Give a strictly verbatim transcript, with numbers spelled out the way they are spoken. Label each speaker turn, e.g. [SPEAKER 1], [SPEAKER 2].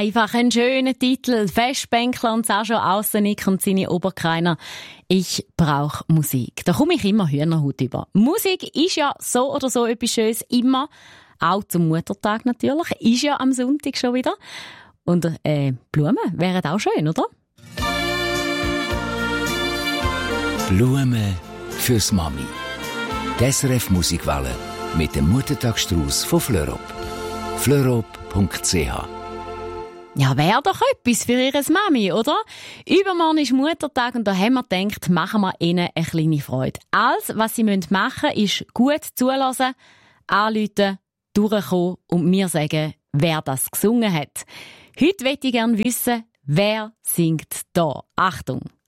[SPEAKER 1] Einfach ein schöner Titel. Festbänkler und Sascha Aussernick und seine Oberkreiner. Ich brauche Musik. Da komme ich immer Hühnerhaut über. Musik ist ja so oder so etwas Schönes. Immer. Auch zum Muttertag natürlich. Ist ja am Sonntag schon wieder. Und äh, Blumen wären auch schön, oder?
[SPEAKER 2] Blumen fürs Mami. Die S R F Musikwelle mit dem Muttertagsstrauß von Fleurop. fleurop punkt c h.
[SPEAKER 1] Ja, wäre doch etwas für ihre Mami, oder? Übermorgen ist Muttertag und da haben wir gedacht, machen wir ihnen eine kleine Freude. Alles, was sie machen müssen, ist gut zulassen, anrufen, durchkommen und mir sagen, wer das gesungen hat. Heute möchte ich gerne wissen, wer singt da? Achtung!